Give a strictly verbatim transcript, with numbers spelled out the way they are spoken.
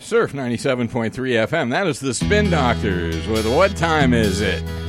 Surf ninety-seven point three F M. That is the Spin Doctors with What Time Is It?